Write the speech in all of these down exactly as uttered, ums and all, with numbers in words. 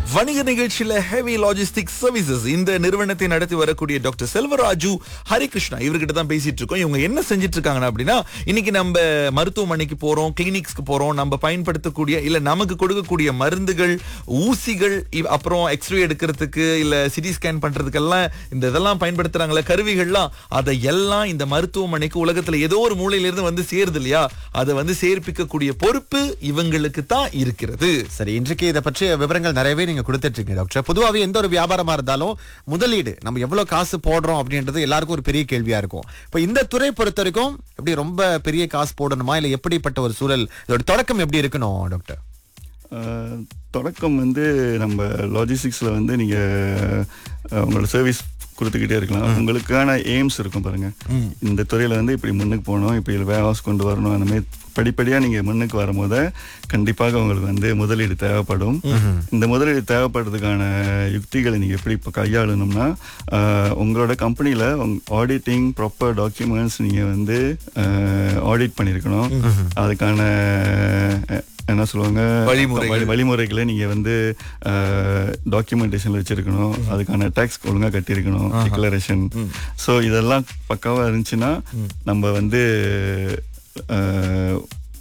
வணிக நிகழ்ச்சியில heavy logistic services இந்த நிறுவனத்தை நடத்தி வரக்கூடிய டாக்டர் செல்வராஜு ஹரிகிருஷ்ணா இவர்கிட்ட தான் பேசிட்டு இருக்கோம். இவங்க என்ன செஞ்சிட்டு இருக்காங்கன்னா அப்படின்னா, இன்னைக்கு நம்ம மருத்துவமனைக்கு போறோம், கிளினிக்ஸ்க்கு போறோம், நம்ம பயன்படுத்தக்கூடிய இல்ல நமக்கு கொடுக்கக்கூடிய மருந்துகள், ஊசிகள், இவ்- அப்புறம் எக்ஸ்ரே எடுக்கிறதுக்கு இல்ல சிடி ஸ்கேன் பண்றதுக்கெல்லாம் இந்த இதெல்லாம் பயன்படுத்துறாங்களே கருவிகள்லாம், அதை எல்லாம் இந்த மருத்துவமனைக்கு உலகத்துல ஏதோ ஒரு மூலையில இருந்து வந்து சேருது இல்லையா, அதை வந்து சேர்ப்பிக்கக்கூடிய பொறுப்பு இவங்களுக்கு தான் இருக்கிறது. சரி, இன்றைக்கு இதை பற்றிய விவரங்கள் நிறையவே நீங்க கொடுத்துட்டு இருக்கீங்க டாக்டர். பொதுவாகவே எந்த ஒரு வியாபாரமா இருந்தாலும் முதலீடு நம்ம எவ்வளவு காசு போடுறோம் அப்படின்றது எல்லாருக்கும் ஒரு பெரிய கேள்வியா இருக்கும். இப்ப இந்த துறை பொறுத்த வரைக்கும் எப்படி ரொம்ப பெரிய காசு போடணுமா, இல்ல எப்படிப்பட்ட ஒரு சூழல், இதோட தொடக்கம் எப்படி இருக்கணும் டாக்டர்? ஆஹ், தொடக்கம் வந்து நம்ம லாஜிஸ்டிக்ஸில் வந்து நீங்கள் உங்களோட சர்வீஸ் கொடுத்துக்கிட்டே இருக்கலாம். உங்களுக்கான எய்ம்ஸ் இருக்கும் பாருங்க. இந்த துறையில் வந்து இப்படி முன்னுக்கு போகணும், இப்படி வேர் ஹவுஸ் கொண்டு வரணும், அந்த மாதிரி படிப்படியாக நீங்கள் முன்னுக்கு வரும்போது கண்டிப்பாக உங்களுக்கு வந்து முதலீடு தேவைப்படும். இந்த முதலீடு தேவைப்படுறதுக்கான யுக்திகளை நீங்கள் எப்படி இப்போ கையாளணும்னா, ஆஹ், உங்களோட கம்பெனியில் ஆடிட்டிங் ப்ராப்பர் டாக்குமெண்ட்ஸ் நீங்கள் வந்து ஆடிட் பண்ணியிருக்கணும். அதுக்கான அஹ், என்ன சொல்லுவாங்க, வழிமுறைகள். வழி- வழிமுறைகளை நீங்க வந்து டாக்குமெண்டேஷன்ல வச்சிருக்கணும். அதுக்கான டேக்ஸ் ஒழுங்கா கட்டியிருக்கணும், டிக்ளரேஷன். ஸோ இதெல்லாம் பக்காவா இருந்துச்சுன்னா நம்ம வந்து அஹ்,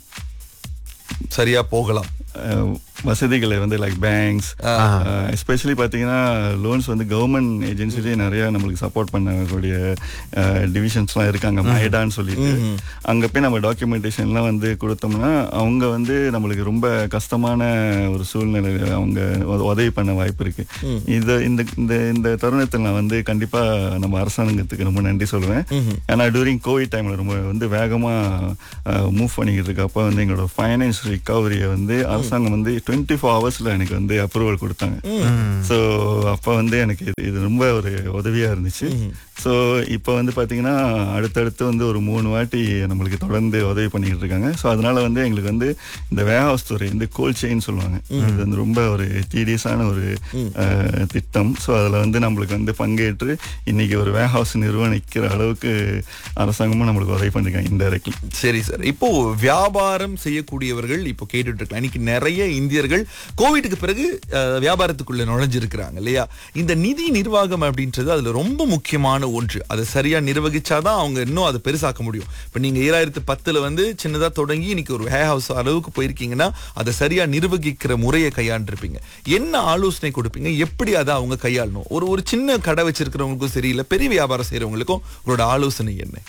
சரியா போகலாம். அஹ், வசதிகளை வந்து லைக் பேங்க்ஸ் எஸ்பெஷலி பார்த்தீங்கன்னா லோன்ஸ் வந்து கவர்மெண்ட் ஏஜென்சிலேயே நிறைய நம்மளுக்கு சப்போர்ட் பண்ணக்கூடிய டிவிஷன்ஸ்லாம் இருக்காங்க, மைடான்னு சொல்லிட்டு. அங்கே போய் நம்ம டாக்குமெண்டேஷன்லாம் வந்து கொடுத்தோம்னா அவங்க வந்து நம்மளுக்கு ரொம்ப கஷ்டமான ஒரு சூழ்நிலையில் அவங்க உத- உதவி பண்ண வாய்ப்பு இருக்கு. இது இந்த இந்த இந்த தருணத்தில் நான் வந்து கண்டிப்பாக நம்ம அரசாங்கத்துக்கு ரொம்ப நன்றி சொல்லுவேன். ஏன்னா டூரிங் கோவிட் டைமில் ரொம்ப வந்து வேகமாக மூவ் பண்ணிக்கிட்டு இருக்கு. அப்போ வந்து எங்களோட ஃபைனான்ஸ் ரிகவரியை வந்து அரசாங்கம் வந்து டுவெண்ட்டி ஃபோர் ஹவர்ஸில் எனக்கு வந்து அப்ரூவல் கொடுத்தாங்க. ஸோ அப்போ வந்து எனக்கு இது இது ரொம்ப ஒரு உதவியாக இருந்துச்சு. ஸோ இப்போ வந்து பார்த்தீங்கன்னா அடுத்தடுத்து வந்து ஒரு மூணு வாட்டி நம்மளுக்கு தொடர்ந்து உதவி பண்ணிக்கிட்டு இருக்காங்க. ஸோ அதனால வந்து எங்களுக்கு வந்து இந்த வேர் ஹவுஸ் துறை வந்து கோல்ட் செயின் சொல்லுவாங்க. இது வந்து ரொம்ப ஒரு டீடியஸான ஒரு அஹ், திட்டம். ஸோ அதில் வந்து நம்மளுக்கு வந்து பங்கேற்று இன்னைக்கு ஒரு வேர் ஹவுஸ் நிர்வகிக்கிற அளவுக்கு அரசாங்கமும் நம்மளுக்கு உதவி பண்ணிருக்காங்க இன்டைரக்ட்லி. சரி சார், இப்போ வியாபாரம் செய்யக்கூடியவர்கள் இப்போ கேட்டுட்டு இருக்கலாம். இன்னைக்கு நிறைய இந்தியர்கள் கோவிட்டுக்கு பிறகு அஹ், வியாபாரத்துக்குள்ள நுழைஞ்சிருக்கிறாங்க இல்லையா. இந்த நிதி நிர்வாகம் அப்படின்றது அதுல ரொம்ப முக்கியமான ஒன்று. அதை சரியா நிர்வகிச்சாதான் அவங்க இன்னும் அதை பெருசாக்க முடியும். இப்ப நீங்க ஏழாயிரத்து பத்துல வந்து சின்னதா தொடங்கி இன்னைக்கு ஒரு வேர் ஹவுஸ் அளவுக்கு போயிருக்கீங்கன்னா அதை சரியா நிர்வகிக்கிற முறையை கையாண்டிருப்பீங்க. என்ன ஆலோசனை கொடுப்பீங்க, எப்படி அதை அவங்க கையாளணும்? ஒரு ஒரு சின்ன கடை வச்சிருக்கிறவங்களுக்கும் சரி, இல்ல பெரிய வியாபாரம் செய்யறவங்களுக்கும் உங்களோட ஆலோசனை என்ன?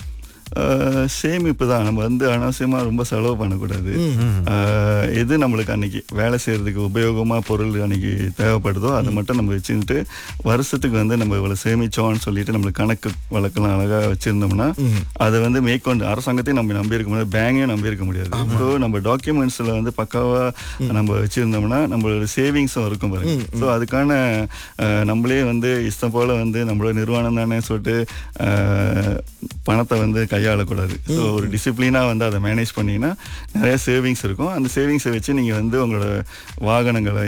சேமிப்பு தான். நம்ம வந்து அனாவசியமா ரொம்ப செலவு பண்ணக்கூடாது. ஆஹ் எது நம்மளுக்கு அன்னைக்கு வேலை செய்யறதுக்கு உபயோகமா பொருள் அன்னைக்கு தேவைப்படுதோ அதை மட்டும் நம்ம வச்சுக்கிட்டு வருஷத்துக்கு வந்து நம்ம இவ்வளவு சேமிச்சோம்னு சொல்லிட்டு நம்மளுக்கு கணக்கு வழக்கெல்லாம் அழகா வச்சிருந்தோம்னா அதை வந்து மேற்கொண்டு அரசாங்கத்தையும் நம்ம நம்பி இருக்க முடியாது, பேங்கையும் நம்பி இருக்க முடியாது. ஸோ நம்ம டாக்குமெண்ட்ஸ்ல வந்து பக்காவா நம்ம வச்சிருந்தோம்னா நம்மளோட சேவிங்ஸும் இருக்கும் பாருங்க. ஸோ அதுக்கான ஆஹ் நம்மளே வந்து இஷ்டம் போல வந்து நம்மளோட நிறுவனம் தானே சொல்லிட்டு ஆஹ் பணத்தை வந்து கையாளக்கூடாது. ஸோ ஒரு டிசிப்ளினாக வந்து அதை மேனேஜ் பண்ணிங்கன்னா நிறைய சேவிங்ஸ் இருக்கும். அந்த சேவிங்ஸை வச்சு நீங்கள் வந்து உங்களோட வாகனங்களை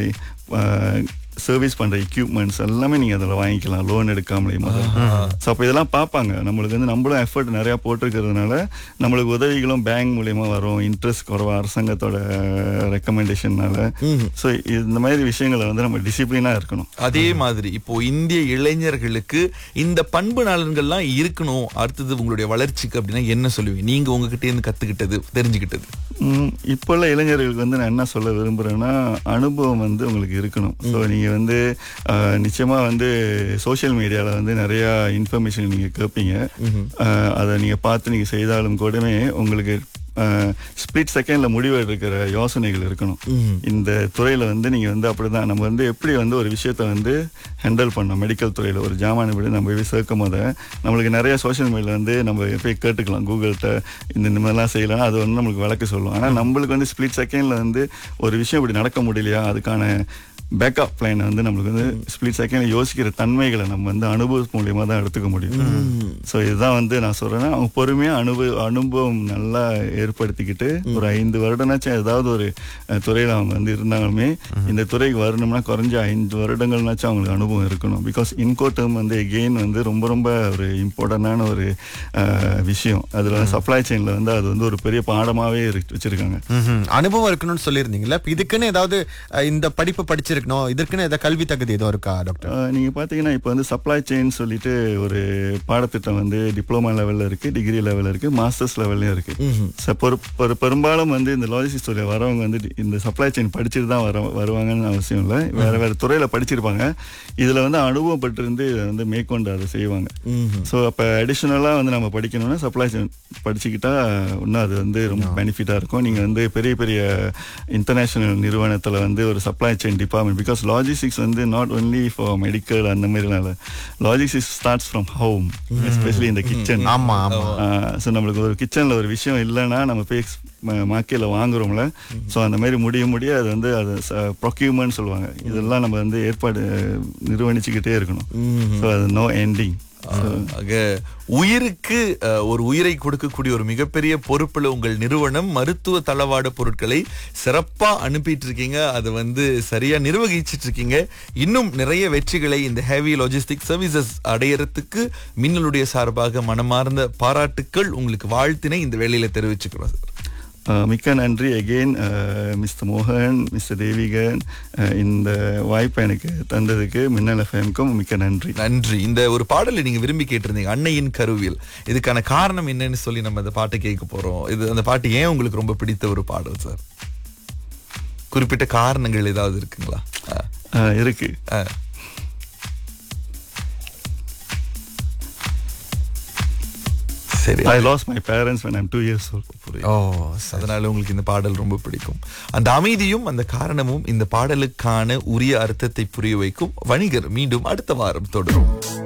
சர்வீஸ் பண்ணுற எக்யூப்மெண்ட்ஸ் எல்லாமே நீங்கள் அதில் வாங்கிக்கலாம் லோன் எடுக்காமலே முதல்ல. ஸோ அப்போ இதெல்லாம் பார்ப்பாங்க. நம்மளுக்கு வந்து நம்மளும் எஃபர்ட் நிறையா போட்டிருக்கிறதுனால நம்மளுக்கு உதவிகளும் பேங்க் மூலியமாக வரும், இன்ட்ரெஸ்ட் குறைவா அரசாங்கத்தோட ரெக்கமெண்டேஷன்னால. ஸோ இந்த மாதிரி விஷயங்களை வந்து நம்ம டிசிப்ளினாக இருக்கணும். அதே மாதிரி இப்போ இந்திய இளைஞர்களுக்கு இந்த பண்பு நலன்கள்லாம் இருக்கணும் அடுத்தது உங்களுடைய வளர்ச்சிக்கு அப்படின்னா என்ன சொல்லுவீங்க நீங்க உங்ககிட்ட இருந்து கத்துக்கிட்டது, தெரிஞ்சுக்கிட்டது? இப்போ உள்ள இளைஞர்களுக்கு வந்து நான் என்ன சொல்ல விரும்புகிறேன்னா, அனுபவம் வந்து உங்களுக்கு இருக்கணும். ஸோ நீங்கள் வந்து அஹ், நிச்சயமா வந்து சோஷியல் மீடியாவில் வந்து நிறையா இன்ஃபர்மேஷன் நீங்கள் கேட்பீங்க. அஹ், அதை நீங்கள் பார்த்து நீங்கள் செய்தாலும் கூடவே உங்களுக்கு ஸ்பிளிட் செகண்ட்ல முடிவு எடுக்கிற யோசனைகள் இருக்கணும். இந்த துறையில வந்து நீங்க வந்து அப்படிதான் நம்ம வந்து எப்படி வந்து ஒரு விஷயத்த வந்து ஹேண்டில் பண்ணோம். மெடிக்கல் துறையில ஒரு ஜாமான விட நம்ம போய் சேர்க்கும் போது நம்மளுக்கு நிறைய சோஷியல் மீடியால வந்து நம்ம போய் கேட்டுக்கலாம், கூகுள்கிட்ட இந்த இந்த மாதிரிலாம் செய்யலாம், அது வந்து நம்மளுக்கு விளக்க சொல்லும். ஆனால் நம்மளுக்கு வந்து ஸ்பிளிட் செகண்ட்ல வந்து ஒரு விஷயம் இப்படி நடக்க முடியலையா, அதுக்கான பேக்கப் பிளான் வந்து நம்மளுக்கு வந்து ஸ்பிளிட் செகண்ட்ல யோசிக்கிற தன்மைகளை நம்ம வந்து அனுபவம் மூலியமா தான் எடுத்துக்க முடியும். ஸோ இதுதான் வந்து நான் சொல்றேன்னா, அவங்க பொறுமையா அனுபவ அனுபவம் நல்லா ஏற்படுத்திக்கிட்டு ஒரு ஐந்து வருடம்னாச்சும் ஏதாவது ஒரு துறையில அவங்க வந்து இருந்தாலுமே இந்த துறைக்கு வரணும்னா குறைஞ்ச ஐந்து வருடங்கள்னாச்சும் அவங்களுக்கு அனுபவம் இருக்கணும். பிகாஸ் இன்கோட்டம் வந்து எகெயின் வந்து ரொம்ப ரொம்ப ஒரு இம்பார்ட்டன்டான ஒரு விஷயம். அதுல சப்ளை செயின்ல வந்து அது வந்து ஒரு பெரிய பாடமாவே வச்சிருக்காங்க. அனுபவம் இருக்கணும்னு சொல்லியிருந்தீங்களா? இதுக்குன்னு ஏதாவது இந்த படிப்பு படிச்சிருக்க தெரிஞ்சிருக்கணும், இதற்குன்னு ஏதாவது கல்வி தகுதி எதுவும் இருக்கா டாக்டர்? ஆஹ் நீங்க பாத்தீங்கன்னா இப்போ வந்து சப்ளை செயின் சொல்லிட்டு ஒரு பாடத்திட்டம் வந்து டிப்ளமா லெவல்ல இருக்கு, டிகிரி லெவல்ல இருக்கு, மாஸ்டர்ஸ் லெவல்லையும் இருக்கு. So, பெரு- பெரு- பெரும்பாலும் வந்து இந்த லாஜிஸ்டிக்ஸ் துறையில வரவங்க வந்து இந்த சப்ளை செயின் படிச்சுட்டு தான் வர வருவாங்கன்னு அவசியம் இல்லை. வேற வேற துறையில படிச்சிருப்பாங்க. இதுல வந்து அனுபவப்பட்டிருந்து இதை வந்து மேற்கொண்டு அதை செய்வாங்க. ஸோ அப்போ அடிஷ்னலாக வந்து நம்ம படிக்கணும்னா சப்ளை செயின் படிச்சுக்கிட்டா இன்னும் அது வந்து ரொம்ப பெனிஃபிட்டாக இருக்கும். நீங்கள் வந்து பெரிய பெரிய இன்டர்நேஷனல் நிறுவனத்தில் வந்து ஒரு supply chain department, because logistics வந்து நாட் ஒன்லி ஃபார் மெடிக்கல் அந்த மாதிரினால logistics starts from home, especially இந்த கிச்சன். ஆமா ஆமா ஸோ நம்மளுக்கு ஒரு கிச்சனில் ஒரு விஷயம் இல்லைன்னா நம்ம போய் மார்க்கெட்டில் வாங்குறோம்ல, ஸோ அந்த மாதிரி முடிய முடிய அது வந்து அது ப்ரொக்யூமெண்ட் சொல்லுவாங்க. இதெல்லாம் நம்ம வந்து ஏற்பாடு நிர்வகிச்சுக்கிட்டே இருக்கணும். ஸோ அது நோ எண்டிங். ஆக உயிருக்கு அஹ், ஒரு உயிரை கொடுக்கக்கூடிய ஒரு மிகப்பெரிய பொறுப்புல உங்கள் நிறுவனம் மருத்துவ தளவாட பொருட்களை சிறப்பா அனுப்பிட்டு இருக்கீங்க. அது வந்து சரியா நிர்வகிச்சிட்டு இருக்கீங்க. இன்னும் நிறைய வெற்றிகளை இந்த ஹெவி லாஜிஸ்டிக் சர்வீசஸ் அடையறதுக்கு மின்னலுடைய சார்பாக மனமார்ந்த பாராட்டுக்கள், உங்களுக்கு வாழ்த்தினை இந்த வேளையில தெரிவிச்சுக்கிறோம் சார். Uh, மிக்க நன்றி அகெயின் மிஸ்டர் மோகன், மிஸ்டர் தேவிகன், uh, இந்த வாய்ப்பை எனக்கு தந்ததுக்கு மின்னல் எஃப்எம்க்கும் மிக்க நன்றி. நன்றி. இந்த ஒரு பாடலை நீங்க விரும்பி கேட்டிருந்தீங்க, அன்னையின் கருவில். இதுக்கான காரணம் என்னன்னு சொல்லி நம்ம அந்த பாட்டை கேட்க போறோம். இது அந்த பாட்டு ஏன் உங்களுக்கு ரொம்ப பிடித்த ஒரு பாடல் சார்? குறிப்பிட்ட காரணங்கள் ஏதாவது இருக்குங்களா? அஹ், Uh, இருக்கு. அஹ். சரி. I lost my parents when I'm two years old. ஓ, அதனால உங்களுக்கு இந்த பாடல் ரொம்ப பிடிக்கும். அந்த அமைதியும் அந்த காரணமும் இந்த பாடலுக்கான உரிய அர்த்தத்தை புரிய வைக்கும். வணிகர் மீண்டும் அடுத்த வாரம் தொடரும்.